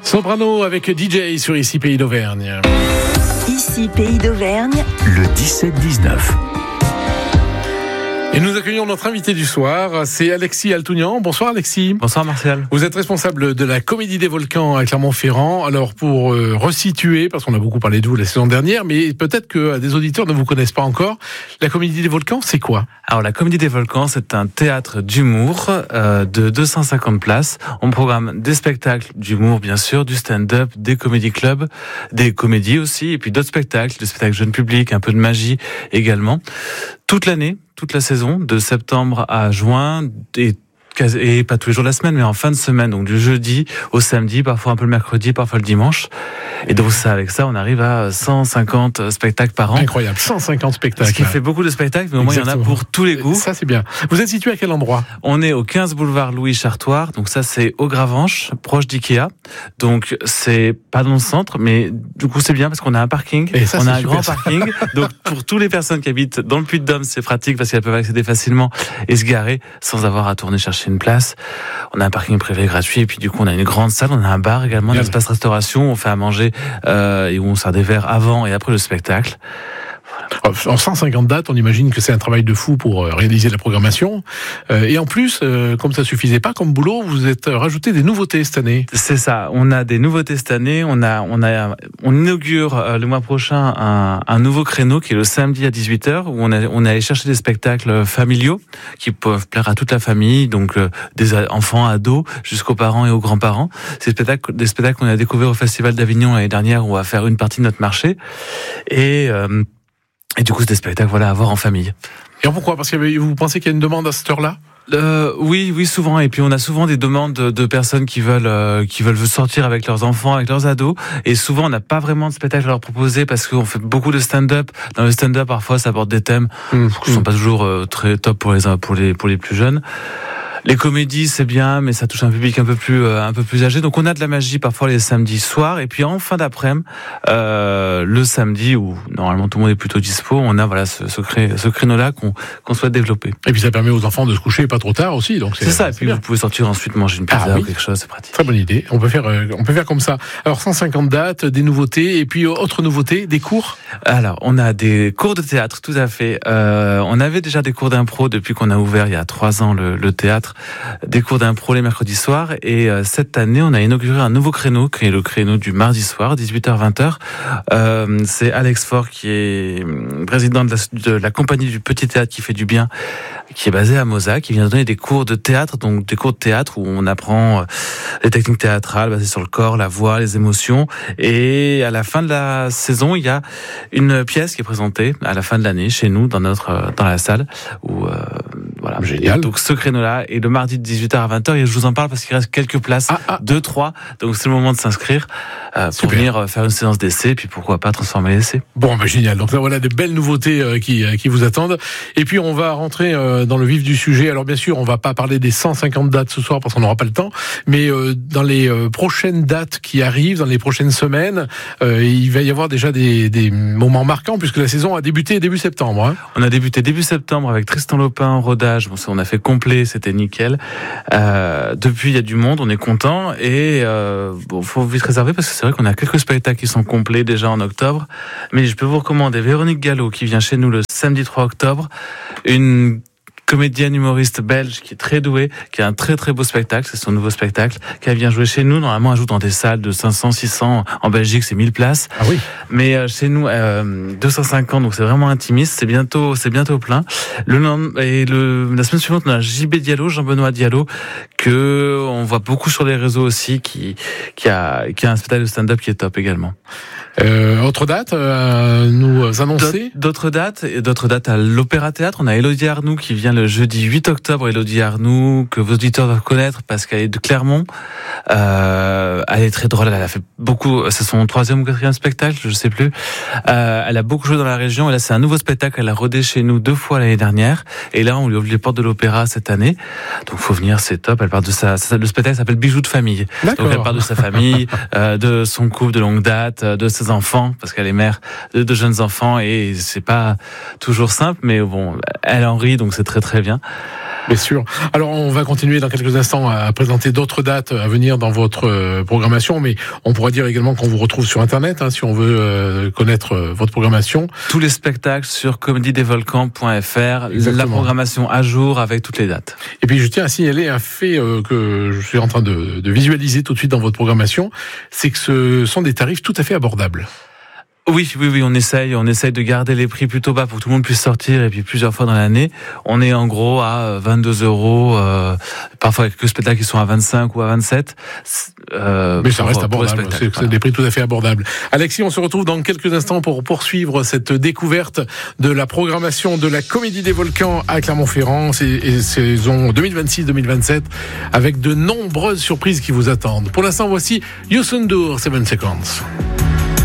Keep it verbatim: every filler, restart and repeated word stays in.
Soprano avec D J sur Ici Pays d'Auvergne. Ici Pays d'Auvergne, le dix-sept dix-neuf. Et nous accueillons notre invité du soir, c'est Alexis Altounian. Bonsoir Alexis. Bonsoir Martial. Vous êtes responsable de la Comédie des Volcans à Clermont-Ferrand. Alors pour euh, resituer, parce qu'on a beaucoup parlé de vous la saison dernière, mais peut-être que des auditeurs ne vous connaissent pas encore, la Comédie des Volcans, c'est quoi ? Alors la Comédie des Volcans, c'est un théâtre d'humour euh, de deux cent cinquante places. On programme des spectacles d'humour bien sûr, du stand-up, des comédie clubs, des comédies aussi, et puis d'autres spectacles, des spectacles jeunes publics, un peu de magie également. Toute l'année, toute la saison, de septembre à juin, et et pas tous les jours de la semaine, mais en fin de semaine, donc du jeudi au samedi, parfois un peu le mercredi, parfois le dimanche. Et donc ça, avec ça, on arrive à cent cinquante spectacles par an. Incroyable, cent cinquante spectacles. Ce qui fait beaucoup de spectacles, mais au moins il y en a pour tous les goûts. Ça c'est bien. Vous êtes situé à quel endroit ? On est au quinze boulevard Louis Chartoir, donc ça c'est au Gravenche, proche d'Ikea. Donc c'est pas dans le centre, mais du coup c'est bien parce qu'on a un parking, et ça, on a un super. grand parking. Donc pour toutes les personnes qui habitent dans le Puy-de-Dôme, c'est pratique parce qu'elles peuvent accéder facilement et se garer sans avoir à tourner chercher une place. On a un parking privé gratuit et puis du coup on a une grande salle, on a un bar également, un espace restauration, on fait à manger euh, et où on sert des verres avant et après le spectacle. En cent cinquante dates, on imagine que c'est un travail de fou pour réaliser la programmation. Euh, et en plus, euh, comme ça suffisait pas comme boulot, vous êtes rajouté des nouveautés cette année. C'est ça. On a des nouveautés cette année. On a, on a, on inaugure euh, le mois prochain un, un nouveau créneau qui est le samedi à dix-huit heures où on a, on est allé chercher des spectacles familiaux qui peuvent plaire à toute la famille, donc euh, des enfants, ados, jusqu'aux parents et aux grands-parents. C'est des spectacles, des spectacles qu'on a découverts au Festival d'Avignon l'année dernière où on va faire une partie de notre marché. Et euh, Et du coup, c'est des spectacles voilà, à voir en famille. Et pourquoi ? Parce que vous pensez qu'il y a une demande à cette heure-là ? Euh, oui, oui, souvent. Et puis on a souvent des demandes de, de personnes qui veulent, euh, qui veulent sortir avec leurs enfants, avec leurs ados. Et souvent, on n'a pas vraiment de spectacle à leur proposer parce qu'on fait beaucoup de stand-up. Dans le stand-up, parfois, ça aborde des thèmes mmh. qui sont pas toujours euh, très top pour les, pour les, pour les plus jeunes. Les comédies, c'est bien, mais ça touche un public un peu plus, euh, un peu plus âgé. Donc, on a de la magie parfois les samedis soirs. Et puis, en fin d'après-midi, euh, le samedi, où normalement tout le monde est plutôt dispo, on a, voilà, ce, ce, cré, ce créneau-là qu'on, qu'on souhaite développer. Et puis, ça permet aux enfants de se coucher pas trop tard aussi. Donc c'est, c'est ça. c'est et puis, bien. Vous pouvez sortir ensuite manger une pizza ah, oui. ou quelque chose, c'est pratique. Très bonne idée. On peut faire, euh, on peut faire comme ça. Alors, cent cinquante dates, des nouveautés. Et puis, autre nouveauté, des cours? Alors, on a des cours de théâtre, tout à fait. Euh, on avait déjà des cours d'impro depuis qu'on a ouvert il y a trois ans le, le théâtre. Des cours d'impro les mercredis soirs et euh, cette année on a inauguré un nouveau créneau qui est le créneau du mardi soir dix-huit heures vingt heures. Euh, c'est Alex Faure qui est président de la, de la compagnie du Petit Théâtre qui fait du bien, qui est basé à Mozac, qui vient donner des cours de théâtre, donc des cours de théâtre où on apprend les techniques théâtrales basées sur le corps, la voix, les émotions. Et à la fin de la saison, il y a une pièce qui est présentée à la fin de l'année chez nous dans notre dans la salle où euh, voilà. Génial. Et donc ce créneau-là est le mardi de dix-huit heures à vingt heures et je vous en parle parce qu'il reste quelques places, ah, ah. deux, trois. Donc c'est le moment de s'inscrire euh, pour venir faire une séance d'essai, puis pourquoi pas transformer l'essai. Bon, ben génial. Donc là, voilà des belles nouveautés euh, qui euh, qui vous attendent. Et puis on va rentrer euh, dans le vif du sujet. Alors bien sûr, on va pas parler des cent cinquante dates ce soir parce qu'on n'aura pas le temps. Mais euh, dans les euh, prochaines dates qui arrivent, dans les prochaines semaines, euh, il va y avoir déjà des des moments marquants puisque la saison a débuté début septembre. Hein. On a débuté début septembre avec Tristan Lopin en rodage. Bon, on a fait complet, c'était nickel. Euh, depuis, il y a du monde, on est content et euh, bon, faut vite réserver parce que c'est vrai qu'on a quelques spectacles qui sont complets déjà en octobre. Mais je peux vous recommander Véronique Gallo qui vient chez nous le samedi trois octobre, une comédienne humoriste belge qui est très douée, qui a un très très beau spectacle, c'est son nouveau spectacle, qui vient jouer chez nous. Normalement, elle joue dans des salles de cinq cents, six cents. En Belgique, c'est mille places. Ah oui. Mais euh, chez nous, euh, deux cent cinquante, donc c'est vraiment intimiste. C'est bientôt, c'est bientôt plein. Le et le la semaine suivante, on a J B Diallo, Jean-Benoît Diallo, que on voit beaucoup sur les réseaux aussi, qui qui a qui a un spectacle de stand-up qui est top également. Euh, autre date euh, nous annoncer D'autres dates, et d'autres dates à l'Opéra Théâtre. On a Élodie Arnoux qui vient le jeudi huit octobre. Élodie Arnoux, que vos auditeurs doivent connaître parce qu'elle est de Clermont. Euh, elle est très drôle. Elle a fait beaucoup. C'est son troisième ou quatrième spectacle, je sais plus. Euh, elle a beaucoup joué dans la région. Et là, c'est un nouveau spectacle. Elle a rodé chez nous deux fois l'année dernière. Et là, on lui ouvre les portes de l'Opéra cette année. Donc, faut venir, c'est top. Elle parle de sa. Le spectacle s'appelle Bijoux de famille. D'accord. Donc, elle parle de sa famille, euh, de son couple de longue date, de ses enfants, parce qu'elle est mère de deux jeunes enfants et c'est pas toujours simple, mais bon, elle en rit, donc c'est très très très bien. Bien sûr. Alors, on va continuer dans quelques instants à présenter d'autres dates à venir dans votre programmation, mais on pourra dire également qu'on vous retrouve sur Internet, hein, si on veut euh, connaître votre programmation. Tous les spectacles sur comédie des volcans point f r, Exactement. La programmation à jour avec toutes les dates. Et puis, je tiens à signaler un fait euh, que je suis en train de, de visualiser tout de suite dans votre programmation, c'est que ce sont des tarifs tout à fait abordables. Oui, oui, oui, on essaye, on essaye de garder les prix plutôt bas pour que tout le monde puisse sortir et puis plusieurs fois dans l'année. On est en gros à vingt-deux euros, euh, parfois quelques spectacles qui sont à vingt-cinq ou à vingt-sept. Euh, Mais ça reste abordable, c'est, c'est voilà. Des prix tout à fait abordables. Alexis, on se retrouve dans quelques instants pour poursuivre cette découverte de la programmation de la Comédie des Volcans à Clermont-Ferrand, et saison deux mille vingt-six deux mille vingt-sept, avec de nombreuses surprises qui vous attendent. Pour l'instant, voici Youssou N'Dour, seven seconds.